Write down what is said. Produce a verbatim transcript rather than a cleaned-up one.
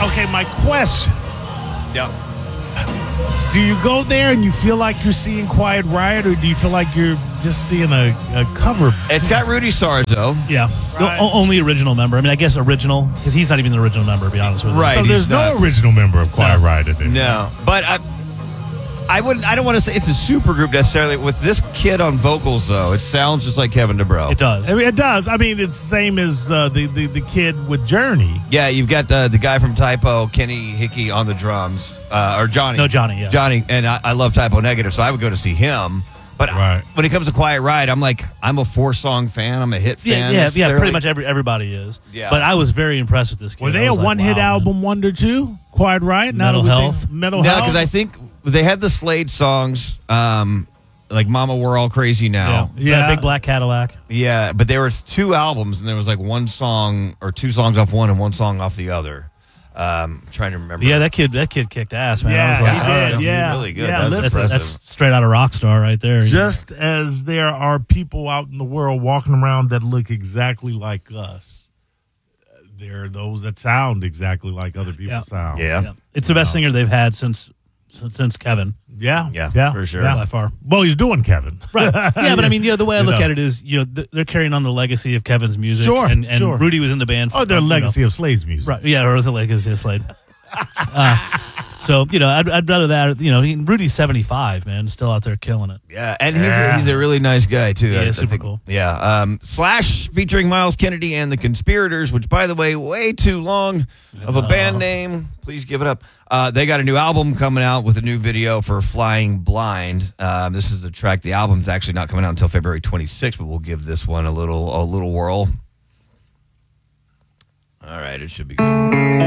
Okay, my question. Yeah. Do you go there and you feel like you're seeing Quiet Riot, or do you feel like you're just seeing a, a cover? It's got Rudy Sarzo. Yeah. Right. O- only original member. I mean, I guess original, because he's not even the original member, to be honest with you. Right. So there's he's no not. original member of Quiet No. Riot in there. No, but I, I wouldn't. I don't want to say it's a super group necessarily. With this kid on vocals, though, it sounds just like Kevin DuBrow. It does. I mean, it does. I mean, it's the same as uh, the, the the kid with Journey. Yeah, you've got the the guy from Typo, Kenny Hickey, on the drums, uh, or Johnny. No, Johnny, yeah. Johnny, and I, I love Typo Negative, so I would go to see him. But Right. when it comes to Quiet Riot, I'm like, I'm a four song fan. I'm a hit Yeah, fan. yeah, yeah. necessarily. Pretty much every everybody is. Yeah. But I was very impressed with this kid. Were they I a was like, one hit wow, man. album wonder too? Quiet Riot, Now Mental that we think- Health? Mental No, Health. because I think they had the Slade songs, um, like Mama We're All Crazy Yeah. Now. yeah. Yeah. Big Black Cadillac. Yeah, but there was two albums, and there was like one song or two songs off one and one song off the other. Um, I'm trying to remember. Yeah, that kid. That kid kicked ass, man. I Yeah, was like, he oh, did. He's Yeah, really good. Yeah, That's That's, impressive. that's straight out of Rockstar right there. Just as there are people out in the world walking around that look exactly like us, there are those that sound exactly like other people Yeah. sound. Yeah. Yeah. It's the best singer they've had since since, since Kevin, Yeah. Yeah, Yeah. for sure. Yeah. by far. Well, he's doing Kevin. Right. Yeah, but I mean, you know, the way I You look know. at it is, you know, th- they're carrying on the legacy of Kevin's music. Sure, And, and sure. Rudy was in the band. Oh, their you know, legacy of Slade's music. Right. Yeah, or the legacy of Slade. uh, so, you know, I'd, I'd rather that, you know, he, Rudy's seventy-five, man, still out there killing it. Yeah, and he's Yeah. A, he's a really nice guy too. Yeah, I- I super think- cool. Yeah, um, Slash featuring Miles Kennedy and the Conspirators, which, by the way, way too long of a band name. Please give it up. Uh, they got a new album coming out with a new video for Flying Blind. Um, this is the track. The album's actually not coming out until February twenty-sixth, but we'll give this one a little a little whirl. All right, it should be good.